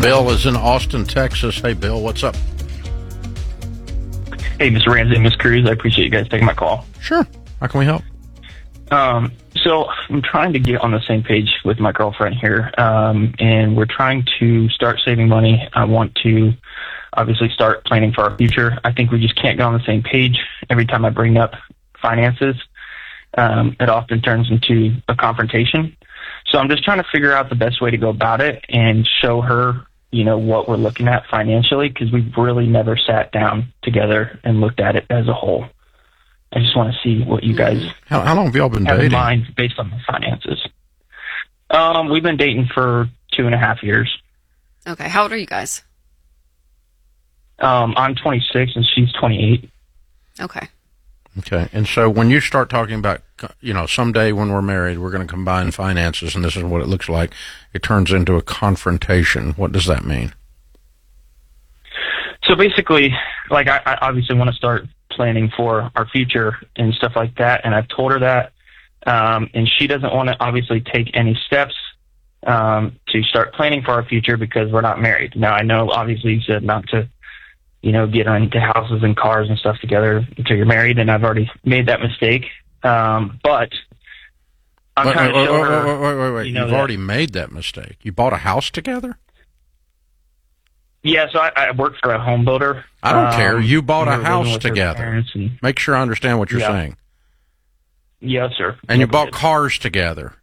Bill is in Austin, Texas. Hey, Bill, what's up? Hey, Mr. Ramsey and Ms. Cruz, I appreciate you guys taking my call. Sure. How can we help? So I'm trying to get on the same page with my girlfriend here, and we're trying to start saving money. I want to obviously start planning for our future. I think we just can't get on the same page. Every time I bring up finances, it often turns into a confrontation. So I'm just trying to figure out the best way to go about it and show her, you know, what we're looking at financially, because we've really never sat down together and looked at it as a whole. I just want to see what you guys How long have y'all been have in dating? mind based on the finances. We've been dating for 2.5 years. Okay, how old are you guys? I'm 26 and she's 28. Okay. Okay. And so when you start talking about, you know, someday when we're married, we're going to combine finances and this is what it looks like, it turns into a confrontation. What does that mean? So basically, like, I obviously want to start planning for our future and stuff like that, and I've told her that, and she doesn't want to obviously take any steps to start planning for our future because we're not married. Now, I know obviously you said not to, you know, get into houses and cars and stuff together until you're married, and I've already made that mistake, but I'm trying to show her... Wait. You know, You've already made that mistake. You bought a house together? Yeah, so I work for a home builder. I don't care. You bought a we were living house with her together. parents and- Make sure I understand what you're Yeah. saying. Yes, sir. And you Yep, we bought did. cars together.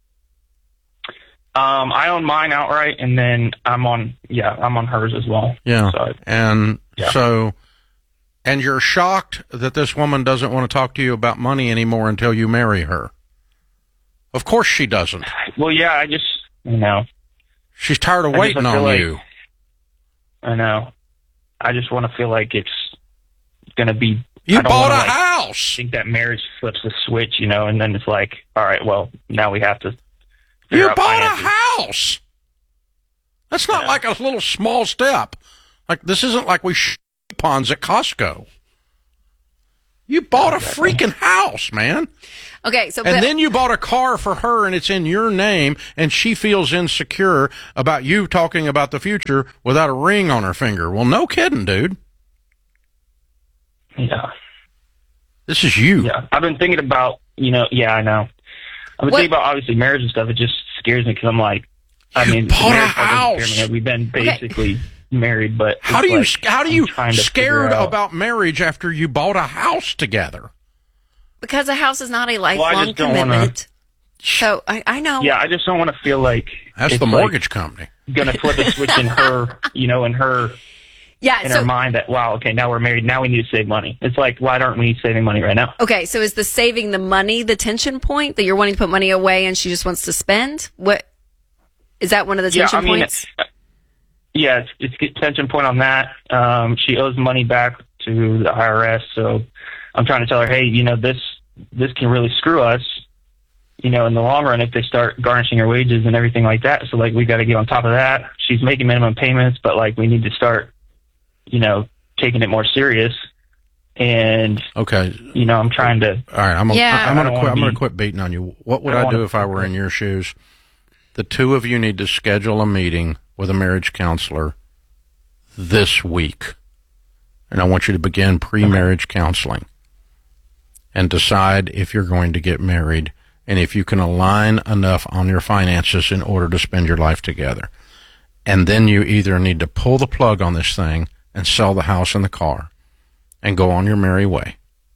I own mine outright, and then I'm on hers as well. Yeah. So, And Yeah. so, and you're shocked that this woman doesn't want to talk to you about money anymore until you marry her. Of course she doesn't. well, yeah, I just, you know, She's tired of I just waiting feel on like- you. I know. I just want to feel like it's going to be. You I don't bought wanna, a like, house. think that marriage flips the switch, you know, and then it's like, all right, well, now we have to. figure You out bought finances. a house. That's not like a little small step. Like, this isn't like we coupons at Costco. You bought a freaking house, man. Okay, so And then you bought a car for her and it's in your name and she feels insecure about you talking about the future without a ring on her finger. Well, no kidding, dude. Yeah. This is you. Yeah. I've been thinking about, you know, yeah, I know. I've been thinking about obviously marriage and stuff. It just scares me because I'm like, I You mean, bought a marriage doesn't scare house. me. We've been basically married, but How it's do you like, how do I'm you trying to scared figure out- about marriage after you bought a house together? because a house is not a I lifelong just don't wanna- commitment. So I know. Yeah, I just don't want to feel like That's it's the mortgage company. going to flip a switch in her, you know, in her Yeah. mind that, wow, okay, now we're married. Now we need to save money. It's like, why aren't we saving money right now? Okay, so is the saving the money the tension point that you're wanting to put money away and she just wants to spend? What is that one of the tension points? Yeah, it's a tension point on that. She owes money back to the IRS, so I'm trying to tell her, hey, you know, this can really screw us, you know, in the long run if they start garnishing her wages and everything like that. So, like, we got to get on top of that. She's making minimum payments, but, like, we need to start, you know, taking it more serious. And, Okay. you know, I'm trying to... All right, I'm Yeah. gonna quit beating on you. What would I do if I were in your shoes? The two of you need to schedule a meeting with a marriage counselor this week. And I want you to begin pre-marriage counseling and decide if you're going to get married and if you can align enough on your finances in order to spend your life together. And then you either need to pull the plug on this thing and sell the house and the car and go on your merry way,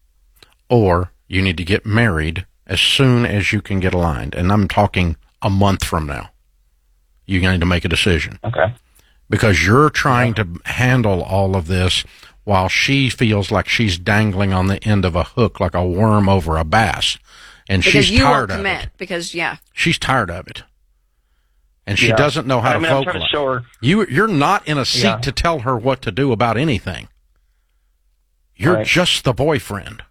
or you need to get married as soon as you can get aligned. And I'm talking a month from now. You need to make a decision. Okay. Because you're trying to handle all of this while she feels like she's dangling on the end of a hook like a worm over a bass. And Because she's you won't tired of commit. it. Because She's tired of it. And she Yeah. doesn't know how I mean, to I'm trying to vocalize. show her... You're not in a seat Yeah. to tell her what to do about anything. You're Right. just the boyfriend.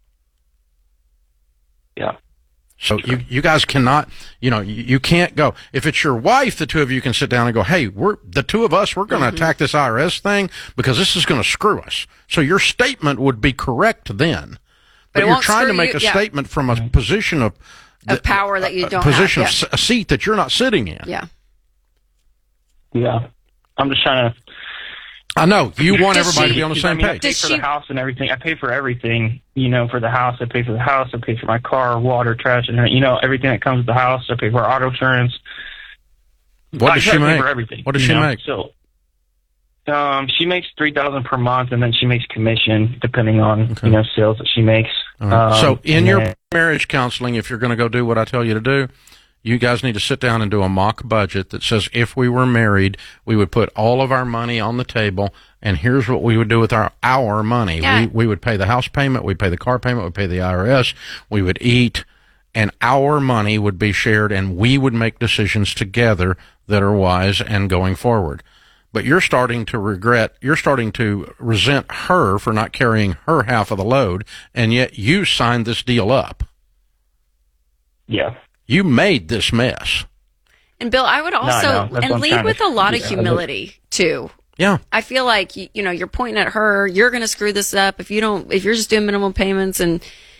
Yeah. So you guys cannot, you can't go. If it's your wife, the two of you can sit down and go, hey, the two of us, we're going to attack this IRS thing because this is going to screw us. So your statement would be correct then. But it you're won't trying to screw make you- a yeah. statement from a position of power that you don't position have. of a seat that you're not sitting in. Yeah. Yeah. I'm just trying to. I know you want everybody to be on the same page. I pay for the house and everything. I pay for everything. For the house. I pay for the house. I pay for my car, water, trash, and everything that comes with the house. I pay for auto insurance. What does she make? For everything, what does she make? So, she makes $3,000 per month, and then she makes commission depending on sales that she makes. So in your marriage counseling, if you're going to go do what I tell you to do, you guys need to sit down and do a mock budget that says if we were married, we would put all of our money on the table, and here's what we would do with our money. Yeah. We would pay the house payment, we'd pay the car payment, we'd pay the IRS, we would eat, and our money would be shared, and we would make decisions together that are wise and going forward. But you're starting to resent her for not carrying her half of the load, and yet you signed this deal up. Yeah. You made this mess. And Bill, I would also lead with a lot of humility too. Yeah. I feel like you're pointing at her. You're going to screw this up if you're just doing minimum payments, and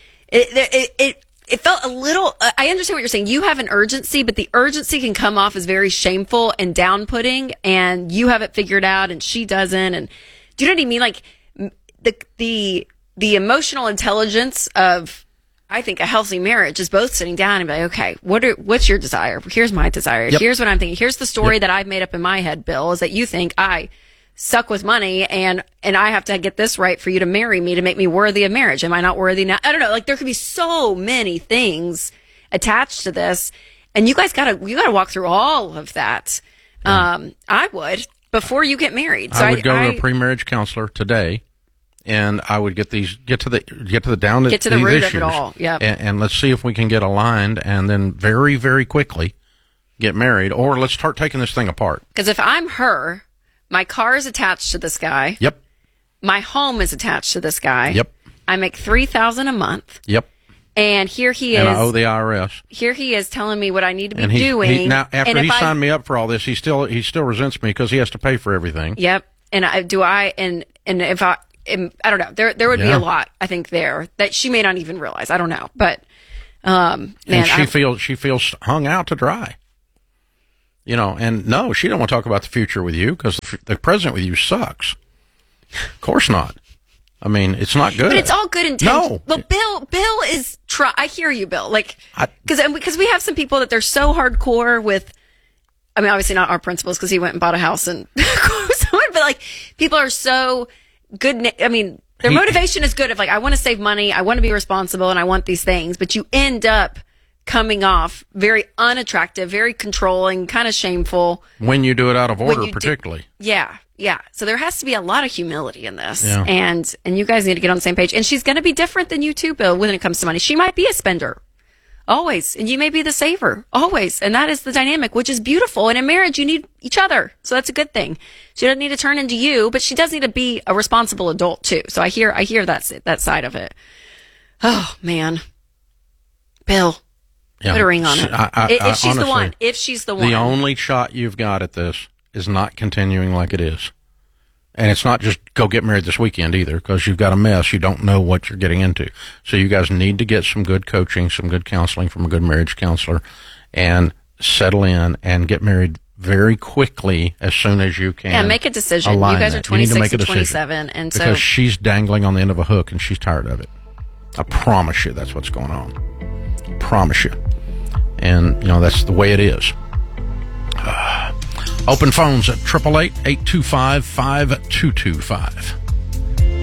it felt a little. I understand what you're saying. You have an urgency, but the urgency can come off as very shameful and down-putting, and you have it figured out, and she doesn't. And do you know what I mean? Like the emotional intelligence of, I think, a healthy marriage is both sitting down and be like, okay, what's your desire? Here's my desire. Yep. Here's what I'm thinking. Here's the story that I've made up in my head, Bill, is that you think I suck with money and I have to get this right for you to marry me to make me worthy of marriage. Am I not worthy now? I don't know. Like, there could be so many things attached to this, and you guys gotta walk through all of that. Yeah. I would, before you get married. So I would go to a pre-marriage counselor today. And I would get to the root issues, of it all. Yep. And let's see if we can get aligned, and then very, very quickly get married, or let's start taking this thing apart. Because if I'm her, my car is attached to this guy. Yep. My home is attached to this guy. Yep. I make $3,000 a month. Yep. And here he is. And I owe the IRS. Here he is telling me what I need to be doing. Now, after he signed me up for all this, he still resents me because he has to pay for everything. Yep. And I don't know. There would be a lot, I think, there that she may not even realize. I don't know, but man, and she feels hung out to dry. And no, she don't want to talk about the future with you because the present with you sucks. Of course not. I mean, it's not good. But it's all good intention. No. Well, Bill is I hear you, Bill. Like, because we have some people that they're so hardcore with. I mean, obviously not our principals because he went and bought a house and but like people are so good. I mean, their motivation is good. Of like, I want to save money, I want to be responsible, and I want these things. But you end up coming off very unattractive, very controlling, kind of shameful. When you do it out of order, particularly. Yeah. So there has to be a lot of humility in this. Yeah. And you guys need to get on the same page. And she's going to be different than you too, Bill, when it comes to money. She might be a spender. Always. And you may be the saver. Always. And that is the dynamic, which is beautiful. And in marriage, you need each other. So that's a good thing. She doesn't need to turn into you, but she does need to be a responsible adult too. So I hear that side of it. Oh, man. Bill. Yeah. Put a ring on it. If she's the one. If she's the one. The only shot you've got at this is not continuing like it is. And it's not just go get married this weekend either, because you've got a mess. You don't know what you're getting into. So you guys need to get some good coaching, some good counseling from a good marriage counselor, and settle in and get married very quickly as soon as you can. Yeah, make a decision. You guys are 26 and 27. And so, because she's dangling on the end of a hook and she's tired of it. I promise you that's what's going on. I promise you. And, that's the way it is. Open phones at 888-825-5225.